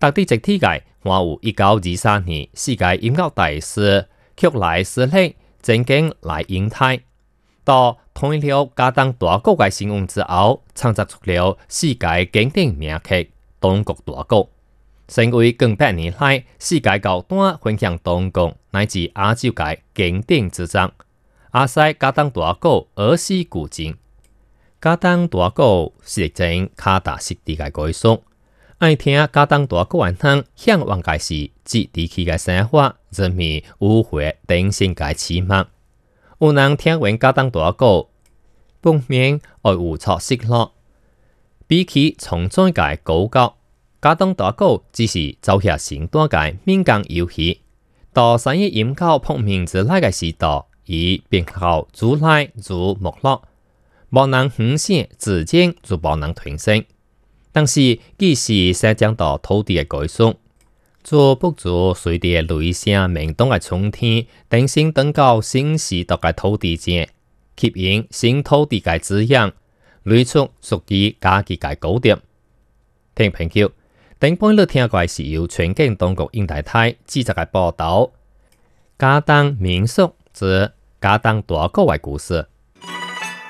特地集體嘅話有1923年世界音樂大師曲萊斯勒曾經來英台，到統一了加當大鼓嘅新聞之後，創作出了世界經典名曲《東國大鼓》，成為近百年來世界高端分享東國乃至亞洲嘅經典之作。亞西加當大鼓兒時古今，加當大鼓是正卡達實地嘅歌曲。愛聽加當大鼓嘅人向往嘅是接地氣嘅生活，人民無悔定性嘅期望。有人聽完加當大鼓，本面愛有錯失落，比起重載嘅高教，加當大鼓只是走下新多嘅民間遊戲。到產業研究撲面之內嘅時代，以變後主來如沒落，無能分享資金就無能團成。但是，既是生長到土地嘅改數，就不如隨地雷聲鳴動嘅春天，定性等到新時代嘅土地上，吸引新土地嘅滋養，類出屬於家己嘅高點。聽朋友，頂半日聽過是由全景當局英台台記者嘅報道，加當民俗之加當大鼓嘅故事。